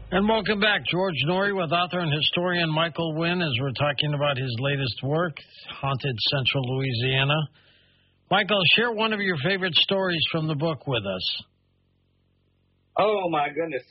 And welcome back. George Noory with author and historian Michael Wynn as we're talking about his latest work, Haunted Central Louisiana. Michael, share one of your favorite stories from the book with us. Oh, my goodness.